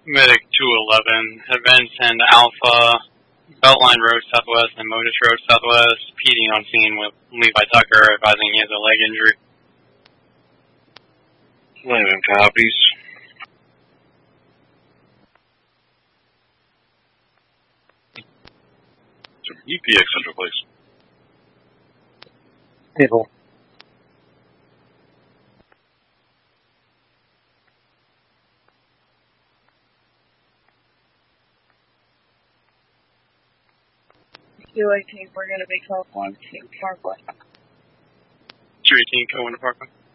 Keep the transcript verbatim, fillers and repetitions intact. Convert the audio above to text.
Medic two eleven, advance and Alpha, Beltline Road Southwest and Modus Road Southwest, P D on scene with Levi Tucker, advising he has a leg injury. eleven copies. E P X Central, please. Table. two eighteen, we're going to be twelve one to Parkway. two eighteen, go into Parkway.